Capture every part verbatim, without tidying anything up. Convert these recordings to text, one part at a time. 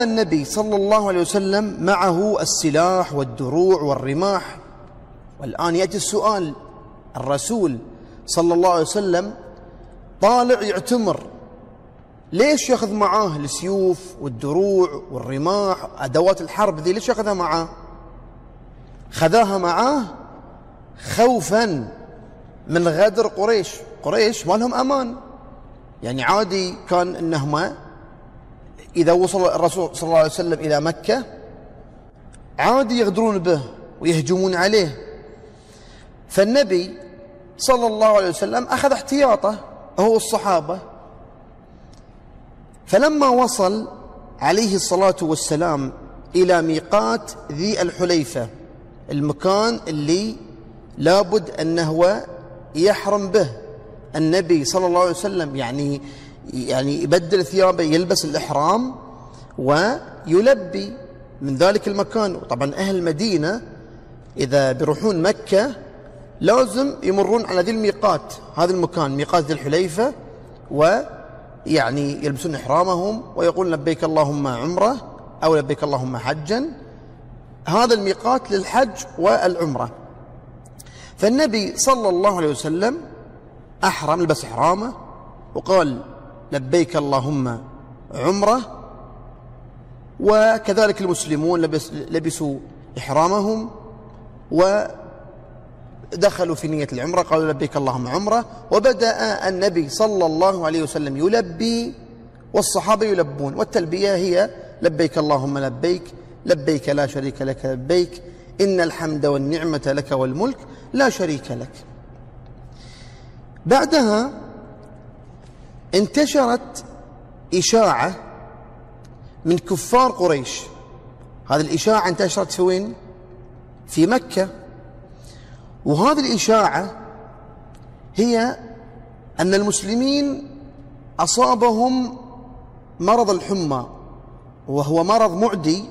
النبي صلى الله عليه وسلم معه السلاح والدروع والرماح. والآن يأتي السؤال، الرسول صلى الله عليه وسلم طالع يعتمر، ليش يأخذ معاه السيوف والدروع والرماح أدوات الحرب ذي؟ ليش يأخذها معاه؟ خذاها معاه خوفا من غدر قريش. قريش ما لهم أمان، يعني عادي كان إنهم إذا وصل الرسول صلى الله عليه وسلم إلى مكة عادي يغدرون به ويهجمون عليه. فالنبي صلى الله عليه وسلم أخذ احتياطه هو الصحابة. فلما وصل عليه الصلاة والسلام إلى ميقات ذي الحليفة، المكان اللي لابد أنه يحرم به النبي صلى الله عليه وسلم، يعني يعني يبدل ثيابه، يلبس الإحرام ويلبي من ذلك المكان. وطبعا أهل المدينة إذا بيروحون مكة لازم يمرون على ذي الميقات، هذا المكان ميقات ذي الحليفة، ويعني يلبسون إحرامهم ويقول لبيك اللهم عمرة أو لبيك اللهم حجا. هذا الميقات للحج والعمرة. فالنبي صلى الله عليه وسلم أحرم، لبس إحرامه وقال لبيك اللهم عمرة، وكذلك المسلمون لبس لبسوا إحرامهم ودخلوا في نية العمرة، قالوا لبيك اللهم عمرة. وبدأ النبي صلى الله عليه وسلم يلبي والصحابة يلبون، والتلبية هي لبيك اللهم لبيك، لبيك لا شريك لك لبيك، إن الحمد والنعمة لك والملك لا شريك لك. بعدها انتشرت إشاعة من كفار قريش. هذه الإشاعة انتشرت في وين؟ في مكة. وهذه الإشاعة هي أن المسلمين أصابهم مرض الحمى، وهو مرض معدي.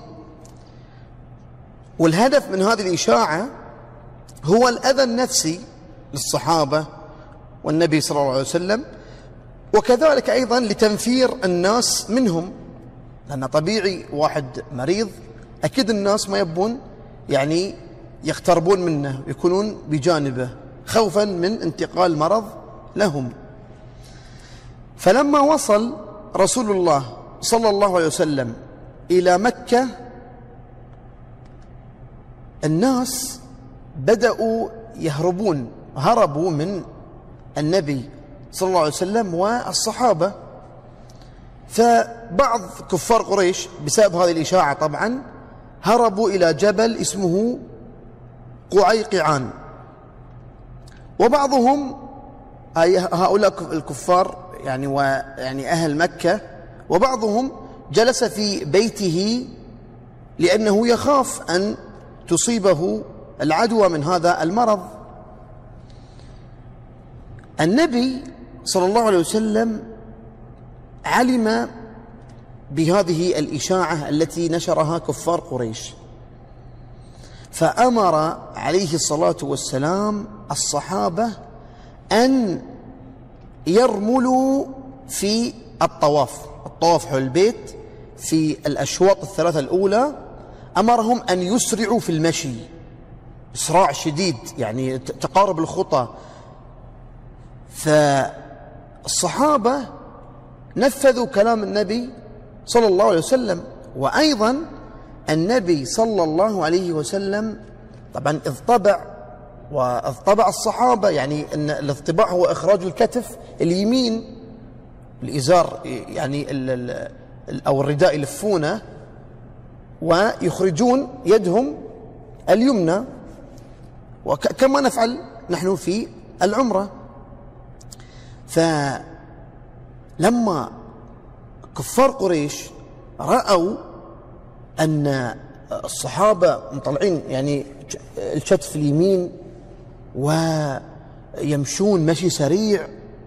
والهدف من هذه الإشاعة هو الأذى النفسي للصحابة والنبي صلى الله عليه وسلم، وكذلك أيضا لتنفير الناس منهم، لأن طبيعي واحد مريض أكيد الناس ما يبون يعني يقتربون منه، يكونون بجانبه خوفا من انتقال مرض لهم. فلما وصل رسول الله صلى الله عليه وسلم إلى مكة الناس بدأوا يهربون، هربوا من النبي صلى الله عليه وسلم والصحابة. فبعض كفار قريش بسبب هذه الإشاعة طبعا هربوا إلى جبل اسمه قعيقعان، وبعضهم أي هؤلاء الكفار يعني ويعني أهل مكة، وبعضهم جلس في بيته لأنه يخاف أن تصيبه العدوى من هذا المرض. النبي صلى الله عليه وسلم علم بهذه الإشاعة التي نشرها كفار قريش، فأمر عليه الصلاة والسلام الصحابة أن يرملوا في الطواف الطواف حول البيت في الأشواط الثلاثة الأولى. أمرهم أن يسرعوا في المشي إسراع شديد، يعني تقارب الخطى. فالصحابة نفذوا كلام النبي صلى الله عليه وسلم. وأيضا النبي صلى الله عليه وسلم طبعا اضطبع، واضطبع الصحابة، يعني أن الاضطباع هو إخراج الكتف اليمين، الإزار يعني أو الرداء يلفونه ويخرجون يدهم اليمنى، وكما نفعل نحن في العمرة. فلما كفار قريش رأوا أن الصحابة مطلعين يعني الكتف اليمين ويمشون مشي سريع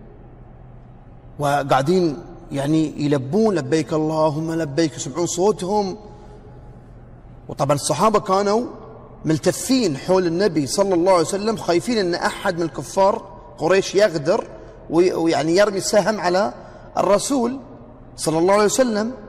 وقاعدين يعني يلبون لبيك اللهم لبيك، يسمعون صوتهم. وطبعا الصحابة كانوا ملتفين حول النبي صلى الله عليه وسلم خايفين أن أحد من الكفار قريش يغدر ويعني يرمي سهم على الرسول صلى الله عليه وسلم.